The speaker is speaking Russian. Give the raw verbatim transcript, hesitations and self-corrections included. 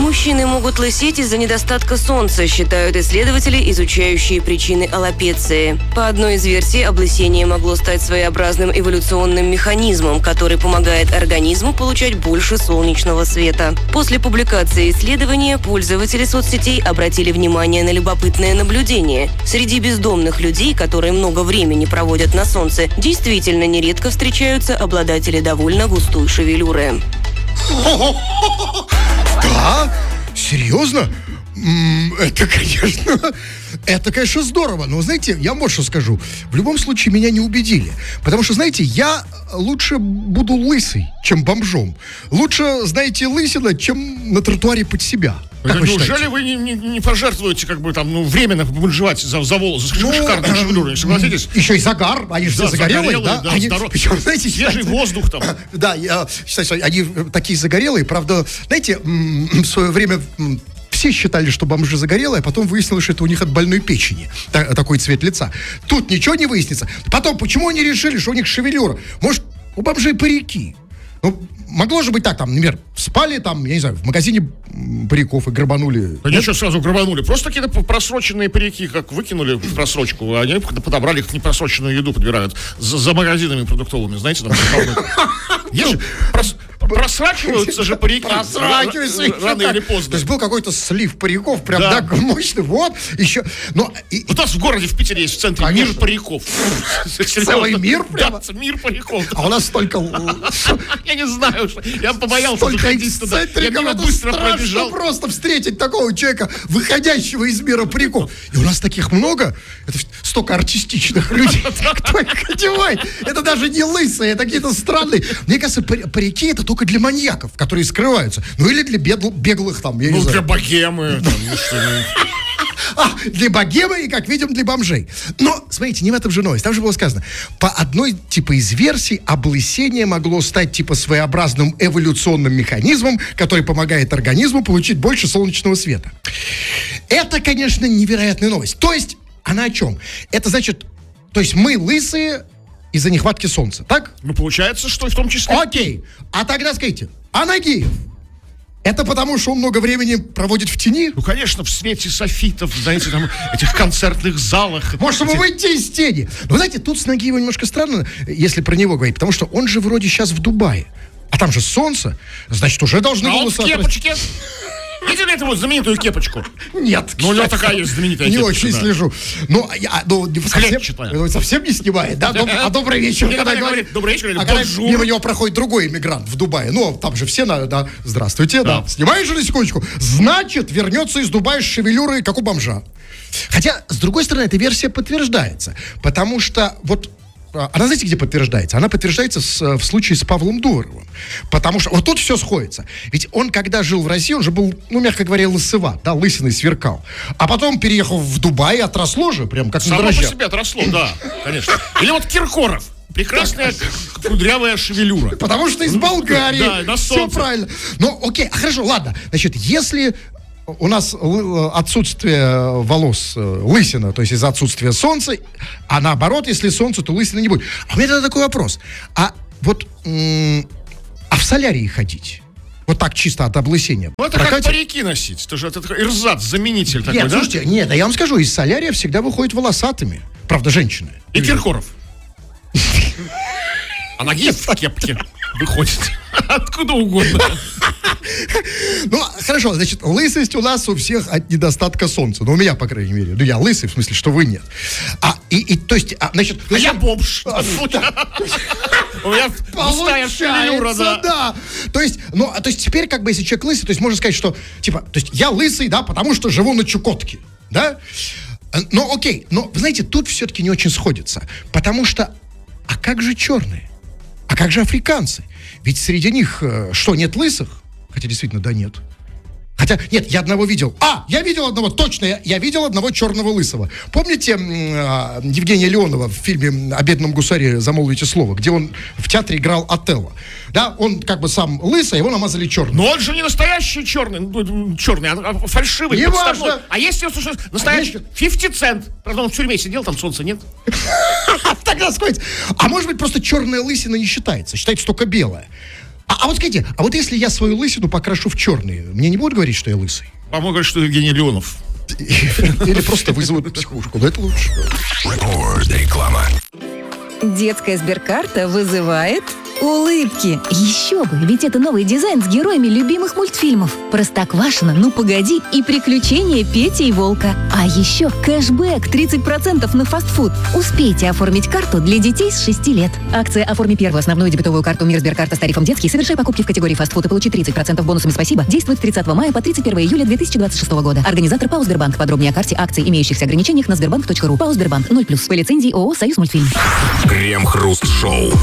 Мужчины могут лысеть из-за недостатка солнца, считают исследователи, изучающие причины аллопеции. По одной из версий, облысение могло стать своеобразным эволюционным механизмом, который помогает организму получать больше солнечного света. После публикации исследования пользователи соцсетей обратили внимание на любопытное наблюдение. Среди бездомных людей, которые много времени проводят на солнце, действительно нередко встречаются обладатели довольно густой шевелюры. Да? Серьезно? Это, конечно, это, конечно, здорово. Но, знаете, я вот что скажу. В любом случае, меня не убедили. Потому что, знаете, я лучше буду лысый, чем бомжом. Лучше, знаете, лысина, чем на тротуаре под себя. Как вы неужели считаете? Вы не, не, не пожертвуете, как бы, там, ну, временно божевать за, за волосы, за ну, шикарную шевелюру, не согласитесь? Еще и загар, они же да, все загорелые, да? да они, здоров... причем, знаете, свежий воздух там. Да, я считаю, что они такие загорелые, правда, знаете, в свое время... Все считали, что бомжи загорелые, а потом выяснилось, что это у них от больной печени. Та- такой цвет лица. Тут ничего не выяснится. Потом, почему они решили, что у них шевелюра? Может, у бомжей парики? Ну, могло же быть так, там, например, спали там, я не знаю, в магазине париков и грабанули. Да ничего, сразу грабанули. Просто какие-то просроченные парики, как выкинули в просрочку, а они подобрали их непросроченную еду, подбирают за, за магазинами продуктовыми, знаете, там. Есть же просрачиваются же парики. Просрачиваются рано или поздно. То есть был какой-то слив париков, прям так мощный, вот, еще. Но у нас в городе в Питере есть в центре мир париков. Целый мир прямо? Да, мир париков. А у нас столько... Я не знаю, я побоялся заходить туда. Я мимо быстро пробежал. Просто встретить такого человека, выходящего из мира париков. И у нас таких много. Это столько артистичных людей. Кто их одевает? Это даже не лысые, это какие-то странные. Мне кажется, парики это только для маньяков, которые скрываются. Ну или для бегл- беглых там, я ну, не знаю. Ну, для богемы. Там, ну, что, а, для богемы и, как видим, для бомжей. Но, смотрите, не в этом же новость. Там же было сказано, по одной, типа, из версий, облысение могло стать, типа, своеобразным эволюционным механизмом, который помогает организму получить больше солнечного света. Это, конечно, невероятная новость. То есть, она о чем? Это значит, то есть мы лысые из-за нехватки солнца, так? Ну, получается, что и в том числе. Окей. А тогда скажите, а Нагиев? Это потому, что он много времени проводит в тени? Ну, конечно, в свете софитов, знаете, там, этих концертных залах. Может, чтобы эти... выйти из тени. Но, знаете, тут с Нагиевым немножко странно, если про него говорить, потому что он же вроде сейчас в Дубае. А там же солнце, значит, уже должны а волосы... А он в кепочке. Видели эту вот знаменитую кепочку? Нет. Ну, у него такая есть знаменитая не кепочка. Не очень да. слежу. Ну, я, ну совсем, совсем не снимает, да? Доб, а добрый вечер, когда, когда говорит, говорит, добрый вечер, а когда мимо него проходит другой иммигрант в Дубае. Ну, там же все, на, да, здравствуйте, да. да. Снимаешь же на секундочку? Значит, вернется из Дубая с шевелюрой, как у бомжа. Хотя, с другой стороны, эта версия подтверждается. Потому что, вот, она, знаете, где подтверждается? Она подтверждается с, в случае с Павлом Дуровым. Потому что вот тут все сходится. Ведь он, когда жил в России, он же был, ну, мягко говоря, лысыват, да, лысиной сверкал. А потом, переехав в Дубай, отросло же, прям как на дрожжах. Само по себе отросло, да, конечно. Или вот Киркоров. Прекрасная кудрявая шевелюра. Потому что из Болгарии. Да, на солнце. Все правильно. Ну, окей, а хорошо, ладно. Значит, если... У нас отсутствие волос, лысина, то есть из-за отсутствия солнца, а наоборот, если солнце, то лысины не будет. А у меня тогда такой вопрос. А вот, м- а в солярии ходить? Вот так чисто от облысения. Ну, это прокатит? Как парики носить. Это же это такой эрзац, заменитель такой, нет, да? Слушайте, нет, я вам скажу, из солярия всегда выходят волосатыми. Правда, женщины. И Киркоров. А Нагиев в кепке выходит. Откуда угодно. Ну, хорошо, значит, лысость у нас у всех от недостатка солнца. Ну, у меня, по крайней мере. Ну, я лысый, в смысле, что вы нет. А, и, и то есть, а, значит... А я бомж. У меня густая шевелюра, да. То есть, ну, то есть, теперь, как бы, если человек лысый, то есть, можно сказать, что, типа, то есть, я лысый, да, потому что живу на Чукотке, да? Ну, окей, но, вы знаете, тут все-таки не очень сходится. Потому что, а как же черные? А как же африканцы? Ведь среди них, что, нет лысых? Хотя, действительно, да, нет. Хотя, нет, я одного видел. А, я видел одного, точно, я, я видел одного черного лысого. Помните э, Евгения Леонова в фильме «О бедном гусаре замолвите слово», где он в театре играл Отелло? Да, он как бы сам лысый, его намазали черным. Но он же не настоящий черный, черный, а фальшивый, не подставной. Важно. А если он, слушай, настоящий, пятьдесят цент. Правда, он в тюрьме сидел, там солнца нет. Тогда сходите. А может быть, просто черная лысина не считается, считается только белая. А, а вот скажите, а вот если я свою лысину покрашу в черный, мне не будут говорить, что я лысый? А мы говорим, что Евгений Леонов. Или просто вызовут психушку. Но это лучше. Реклама. Детская сберкарта вызывает улыбки. Еще бы, ведь это новый дизайн с героями любимых мультфильмов. Простоквашино, Ну погоди и Приключения Пети и Волка. А еще кэшбэк тридцать процентов на фастфуд. Успейте оформить карту для детей с шести лет. Акция «Оформи первую основную дебетовую карту Мир Сберкарта с тарифом детский, совершай покупки в категории фастфуд и получи тридцать процентов бонусами «Спасибо» действует с тридцатого мая по тридцать первого июля две тысячи двадцать шестого года. Организатор ПАО «Сбербанк». Подробнее о карте, акций, имеющихся ограничениях на сбербанк точка ру. ПАО «Сбербанк» ноль плюс. По лицензии ООО «Союз мультфильм». Крем-хруст-шоу.